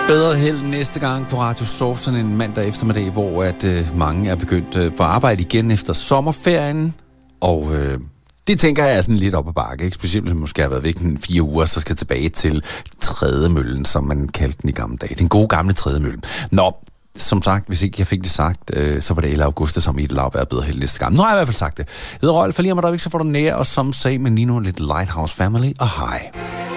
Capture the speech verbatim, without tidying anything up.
Bedre held næste gang på Radio Soft, sådan en mandag eftermiddag, hvor at øh, mange er begyndt øh, på arbejde igen efter sommerferien. Og øh, det tænker jeg er sådan lidt op ad bakke, ikke? Specielt måske har været væk en fire uger, så skal tilbage til trædemøllen, som man kaldte den i gamle dage. Den gode gamle trædemølle. Nå, som sagt, hvis ikke jeg fik det sagt, øh, så var det Elle Augusta, som i et lav er bedre held næste gang. Nu har jeg i hvert fald sagt det. Jeg hedder Rolf, for lige om et øjeblik, så får du nær, og som sag med Nino, lidt Lighthouse Family, og hej.